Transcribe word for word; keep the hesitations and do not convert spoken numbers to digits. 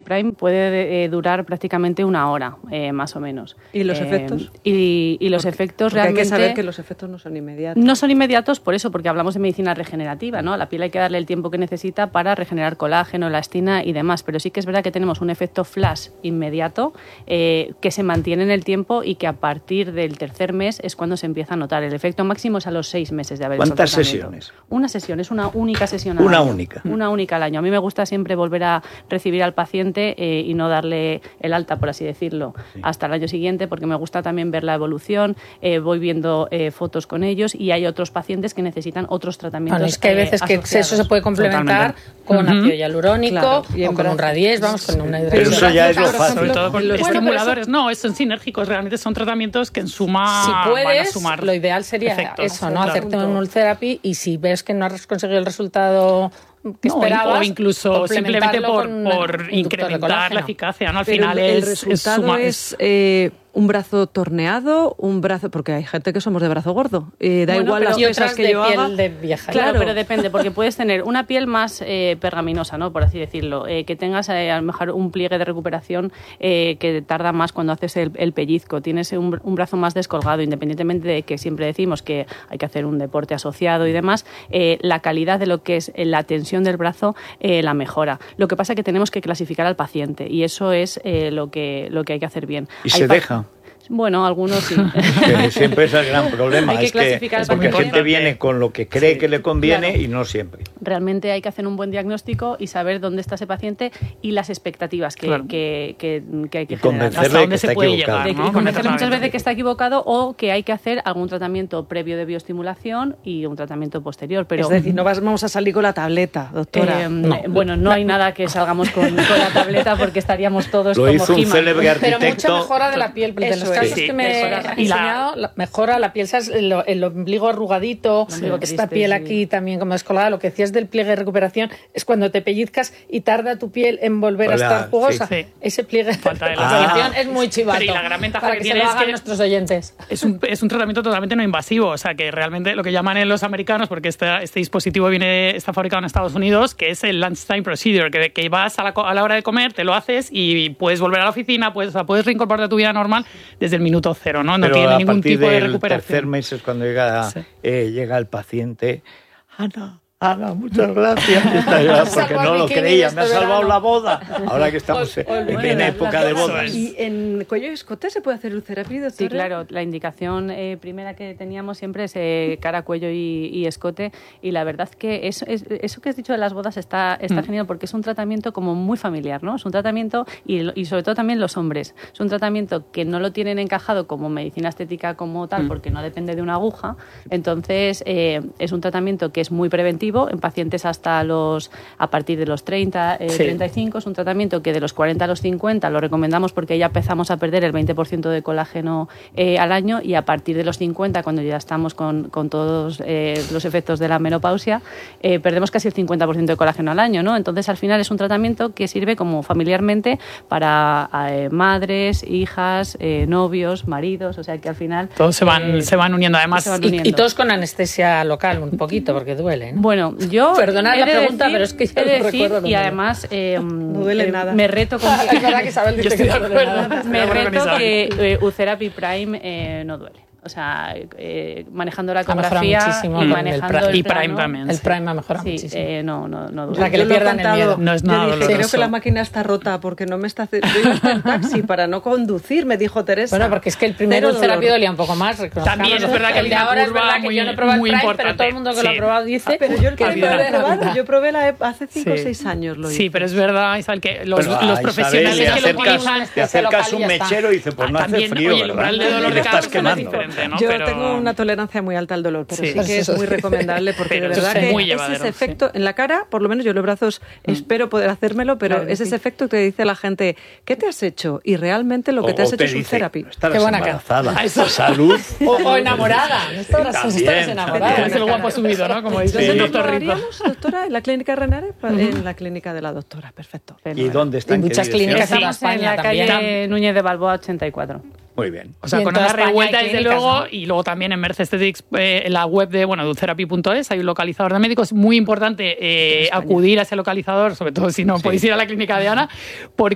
Prime puede eh, durar prácticamente una hora, eh, más o menos. ¿Y los eh, efectos? Y, y los porque, efectos porque realmente... hay que saber que los efectos no son inmediatos. No son inmediatos por eso, porque hablamos de medicina regenerativa, ¿no? A la piel hay que darle el tiempo que necesita para regenerar colágeno, elastina y demás, pero sí que es verdad que tenemos un efecto flash inmediato eh, que se mantiene en el tiempo y que a partir del tercer mes es cuando se empieza a notar. El efecto máximo es a los seis meses de haber hecho el ¿Cuántas tratamiento. sesiones? Una sesión, es una única sesión al Una año. única. Una única al año. A mí me gusta siempre volver a recibir al paciente eh, y no darle el alta, por así decirlo, sí. hasta el año siguiente, porque me gusta también ver la evolución, eh, voy viendo eh, fotos con ellos y hay otros pacientes que necesitan otros tratamientos. Bueno, es que hay veces eh, que eso se puede complementar Totalmente. con uh-huh. ácido hialurónico claro, y o con un radies, vamos, con una hidroxilasa. Pero eso ya es lo fácil. Sobre todo con los estimuladores, no, son sinérgicos, realmente son tratamientos que en suma si puedes, van a sumar lo ideal sería efectos, eso, ¿no? claro. Hacerte un null therapy y si ves que no has conseguido el resultado que no, esperabas, o incluso simplemente por, con por incrementar la eficacia, ¿no? Al Pero final el, el es, resultado es, suma, es eh, un brazo torneado, un brazo, porque hay gente que somos de brazo gordo, eh, da bueno, igual las pesas que de yo piel haga. De vieja. Claro, claro, pero depende, porque puedes tener una piel más eh, pergaminosa, ¿no? Por así decirlo, eh, que tengas eh, a lo mejor un pliegue de recuperación eh, que tarda más cuando haces el, el pellizco, tienes un, un brazo más descolgado, independientemente de que siempre decimos que hay que hacer un deporte asociado y demás, eh, la calidad de lo que es la tensión del brazo eh, la mejora. Lo que pasa es que tenemos que clasificar al paciente y eso es eh, lo que lo que hay que hacer bien. ¿Y hay se deja? Bueno, algunos sí. Que siempre es el gran problema. Hay que es que clasificar porque la gente viene con lo que cree sí, que le conviene claro. y no siempre. Realmente hay que hacer un buen diagnóstico y saber dónde está ese paciente y las expectativas que, claro. que, que, que hay que y generar. Convencerle de que está equivocado. Llegar, ¿no? ¿no? Y convencerle muchas veces de que está equivocado o que hay que hacer algún tratamiento previo de bioestimulación y un tratamiento posterior. Pero, es decir, no vamos a salir con la tableta, doctora. Eh, no. Bueno, no hay nada que salgamos con, con la tableta porque estaríamos todos Lo como hizo un He-Man. célebre arquitecto. Pero mucha mejora de la piel. De los casos sí, que me ha enseñado, la... mejora la piel, ¿sabes? El, el ombligo arrugadito, sí, esta triste, piel sí. aquí también como descolgada. Lo que decías del pliegue de recuperación es cuando te pellizcas y tarda tu piel en volver Hola, a estar jugosa. Sí, sí. Ese pliegue Falta de recuperación ah. es muy chivato. Pero y la gran ventaja para que, que tiene se lo es hagan que nuestros oyentes. Es un, es un tratamiento totalmente no invasivo, o sea que realmente lo que llaman en los americanos, porque este, este dispositivo viene está fabricado en Estados Unidos, que es el lunchtime procedure, que, que vas a la, a la hora de comer, te lo haces y puedes volver a la oficina, puedes, o sea, puedes reincorporarte a tu vida normal desde el minuto cero, ¿no? No Pero tiene ningún tipo de recuperación. El tercer recuperación. mes es cuando llega, sí. eh, llega el paciente. Ana, Ana, muchas gracias. Porque no lo creía, me ha salvado la boda. Ahora que estamos en, bueno, en época de bodas. ¿Y en cuello y escote se puede hacer ulcerapide, doctora? Sí, claro. La indicación eh, primera que teníamos siempre es eh, cara, cuello y, y escote. Y la verdad que eso, es, eso que has dicho de las bodas está, está mm. genial porque es un tratamiento como muy familiar, ¿no? Es un tratamiento, y, y sobre todo también los hombres, es un tratamiento que no lo tienen encajado como medicina estética como tal mm. porque no depende de una aguja. Entonces, eh, es un tratamiento que es muy preventivo en pacientes hasta los a partir de los treinta, eh, sí. treinta y cinco. Es un tratamiento que de los cuarenta a los cincuenta lo recomendamos porque ya empezamos a perder el veinte por ciento de colágeno eh, al año y a partir de los cincuenta, cuando ya estamos con, con todos eh, los efectos de la menopausia, eh, perdemos casi el cincuenta por ciento de colágeno al año, ¿no? Entonces, al final es un tratamiento que sirve como familiarmente para eh, madres, hijas, eh, novios, maridos, o sea que al final... Todos se van, eh, se van uniendo, además. Se van uniendo. Y, y todos con anestesia local, un poquito, porque duele, ¿no? Bueno, yo... Perdonad la pregunta, decir, pero es que ya he de lo decir, recuerdo. Y además eh, no duele eh, nada. Me reto con... Es verdad que Isabel dice que no duele nada. Me reto que eh, Ulcerapy Prime eh, no duele. O sea, eh, manejando la ecografía muchísimo, y manejando el, el, y plano, Prime también. El sí. Prime ha mejorado sí, muchísimo. Eh, no, no, no duele. O sea, que le pierdan el miedo. No es nada yo dije, doloroso. creo que la máquina está rota porque no me está haciendo... Yo iba hasta en taxi para no conducir, me dijo Teresa. Bueno, porque es que el primer Ulcerapy dolía un poco más. También es verdad que el de ahora es verdad que yo no he probado el Prime, pero todo el mundo que lo ha probado dice... Ah, pero yo el que Prime lo he probado. Yo probé la hace cinco o sí. seis años. Lo sí, hice. pero es verdad, Isabel, que los, pero, los ah, profesionales Isabel, que lo utilizan... Te acercas un mechero y dices, pues no hace frío, oye, el umbral de dolor y le estás quemando. Diferente, ¿no? Yo pero... tengo una tolerancia muy alta al dolor, pero sí, sí que es muy recomendable porque de verdad que es ese efecto en la cara, por lo menos yo los brazos mm. espero poder hacérmelo, pero claro, es ese sí. efecto que dice la gente, ¿qué te has hecho? Y realmente lo que o, te has hecho te es un therapy. Qué buena embarazada, salud. O, o enamorada. Estás enamorada. Es el guapo subido, ¿no? Como dice el doctor Rito. Doctora, en la clínica Renares, en la clínica de la doctora, perfecto. ¿Y dónde están? En muchas clínicas en España en la calle Núñez de Balboa ochenta y cuatro. Muy bien. O sea, con una revuelta desde luego, ¿no? Y luego también en Merce Aesthetics, eh, en la web de bueno, ulcerapy punto es, hay un localizador de médicos. Muy importante eh, acudir a ese localizador, sobre todo si no sí. podéis ir a la clínica de Ana, porque